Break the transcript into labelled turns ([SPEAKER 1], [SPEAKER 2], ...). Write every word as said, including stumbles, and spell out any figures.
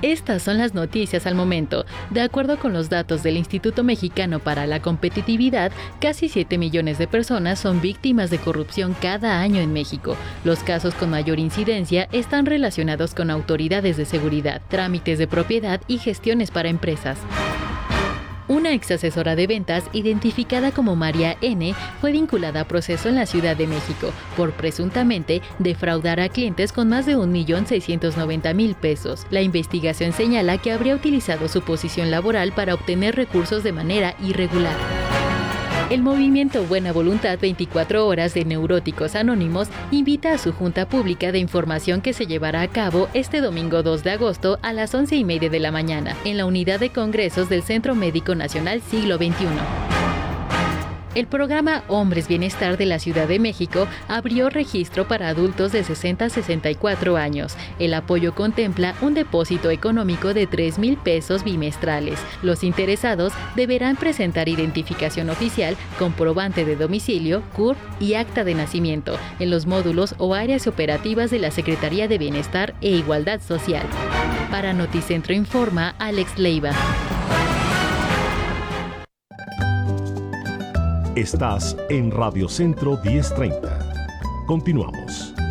[SPEAKER 1] Estas son las noticias al momento. De acuerdo con los datos del Instituto Mexicano para la Competitividad, casi siete millones de personas son víctimas de corrupción cada año en México. Los casos con mayor incidencia están relacionados con autoridades de seguridad, trámites de propiedad y gestiones para empresas. Una ex asesora de ventas, identificada como María N., fue vinculada a proceso en la Ciudad de México por presuntamente defraudar a clientes con más de un millón seiscientos noventa mil pesos. La investigación señala que habría utilizado su posición laboral para obtener recursos de manera irregular. El movimiento Buena Voluntad veinticuatro horas de Neuróticos Anónimos invita a su junta pública de información que se llevará a cabo este domingo dos de agosto a las once y media de la mañana en la unidad de congresos del Centro Médico Nacional Siglo veintiuno. El programa Hombres Bienestar de la Ciudad de México abrió registro para adultos de sesenta a sesenta y cuatro años. El apoyo contempla un depósito económico de tres mil pesos bimestrales. Los interesados deberán presentar identificación oficial, comprobante de domicilio, C U R P y acta de nacimiento en los módulos o áreas operativas de la Secretaría de Bienestar e Igualdad Social. Para Noticentro Informa, Alex Leiva.
[SPEAKER 2] Estás en Radio Centro diez treinta. Continuamos.